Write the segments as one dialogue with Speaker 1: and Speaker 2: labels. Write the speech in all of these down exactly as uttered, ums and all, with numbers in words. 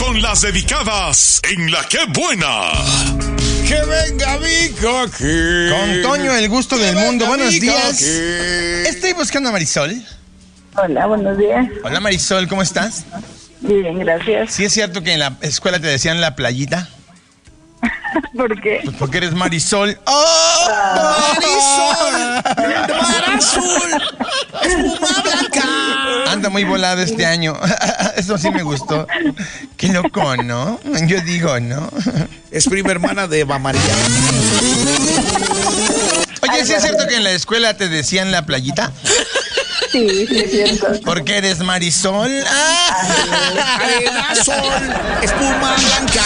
Speaker 1: son las dedicadas en La Qué Buena.
Speaker 2: Que venga mi coque.
Speaker 3: Con Toño, el gusto
Speaker 2: Que
Speaker 3: del mundo.
Speaker 2: venga
Speaker 3: Buenos
Speaker 2: mi
Speaker 3: días.
Speaker 2: coque.
Speaker 3: Estoy buscando a Marisol.
Speaker 4: Hola, buenos días.
Speaker 3: Hola Marisol, ¿cómo estás?
Speaker 4: Bien, gracias.
Speaker 3: ¿Sí es cierto que en la escuela te decían la playita?
Speaker 4: ¿Por qué?
Speaker 3: Pues porque eres Marisol. ¡Oh!
Speaker 2: Marisol, mar azul, espuma blanca.
Speaker 3: Anda muy volada este año. Eso sí me gustó. Qué loco, ¿no? Yo digo, ¿no?
Speaker 2: Es prima hermana de Eva María.
Speaker 3: Oye, ¿sí es cierto que en la escuela te decían la playita?
Speaker 4: Sí, sí es cierto.
Speaker 3: Porque eres Marisol. ¡Ah!
Speaker 2: Arena, sol, espuma blanca.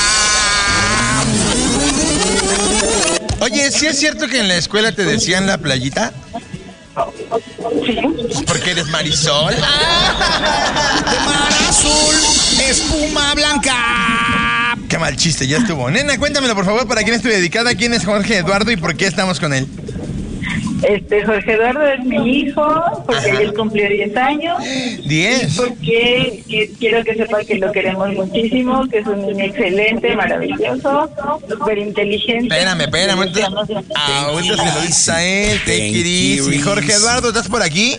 Speaker 3: Oye, ¿sí es cierto que en la escuela te decían la playita?
Speaker 4: Sí.
Speaker 3: Porque eres Marisol.
Speaker 2: De mar azul, espuma blanca.
Speaker 3: Qué mal chiste, ya estuvo. Nena, cuéntamelo por favor, ¿para quién estoy dedicada? ¿Quién es Jorge Eduardo y por qué estamos con él?
Speaker 4: Este, Jorge Eduardo es mi hijo, porque
Speaker 3: Ajá.
Speaker 4: él cumplió diez años.
Speaker 3: Diez.
Speaker 4: Porque que- quiero que sepa que lo queremos muchísimo, que es un niño excelente, maravilloso, súper inteligente.
Speaker 3: Espérame, espérame. Ahorita ahorita se lo dices a él. Take it easy. Jorge Eduardo, ¿estás por aquí?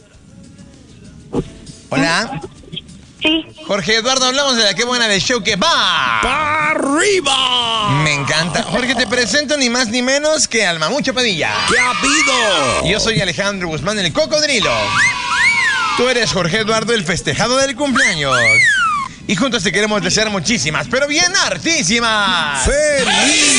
Speaker 3: Hola.
Speaker 4: Sí.
Speaker 3: Jorge Eduardo, hablamos de la Qué Buena de show que va.
Speaker 2: ¡Pa' arriba!
Speaker 3: Me encanta. Jorge, te presento ni más ni menos que al Mamucho Padilla.
Speaker 2: ¿Qué ha habido?
Speaker 3: Yo soy Alejandro Guzmán, el cocodrilo. Tú eres Jorge Eduardo, el festejado del cumpleaños. Y juntos te queremos desear muchísimas, pero bien hartísimas.
Speaker 2: ¡Feliz